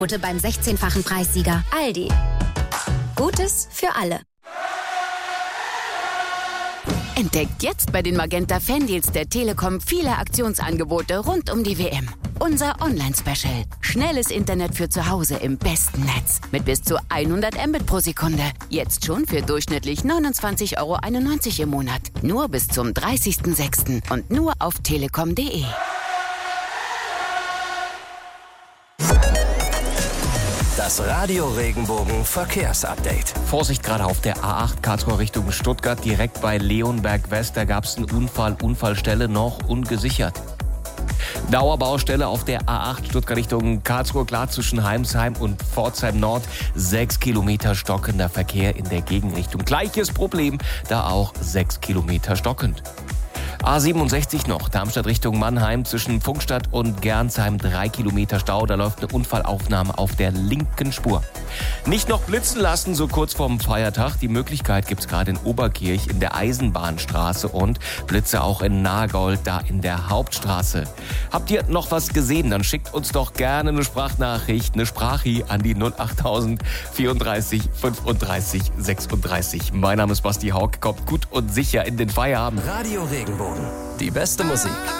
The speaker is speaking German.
Quote beim 16-fachen Preissieger Aldi. Gutes für alle. Entdeckt jetzt bei den Magenta Fandeals der Telekom viele Aktionsangebote rund um die WM. Unser Online-Special. Schnelles Internet für zu Hause im besten Netz. Mit bis zu 100 Mbit pro Sekunde. Jetzt schon für durchschnittlich 29,91 € im Monat. Nur bis zum 30.06. und nur auf telekom.de. Das Radio Regenbogen Verkehrsupdate. Vorsicht gerade auf der A8 Karlsruhe Richtung Stuttgart, direkt bei Leonberg West. Da gab es einen Unfall, Unfallstelle noch ungesichert. Dauerbaustelle auf der A8 Stuttgart Richtung Karlsruhe, klar zwischen Heimsheim und Pforzheim Nord. 6 Kilometer stockender Verkehr in der Gegenrichtung. Gleiches Problem, da auch 6 Kilometer stockend. A67 noch, Darmstadt Richtung Mannheim, zwischen Pfungstadt und Gernsheim 3 Kilometer Stau. Da läuft eine Unfallaufnahme auf der linken Spur. Nicht noch blitzen lassen, so kurz vorm Feiertag. Die Möglichkeit gibt's gerade in Oberkirch in der Eisenbahnstraße und Blitze auch in Nagold, da in der Hauptstraße. Habt ihr noch was gesehen? Dann schickt uns doch gerne eine Sprachnachricht, eine Sprachi an die 08000 34 35 36. Mein Name ist Basti Hauck, kommt gut und sicher in den Feierabend. Radio Regenbogen. Die beste Musik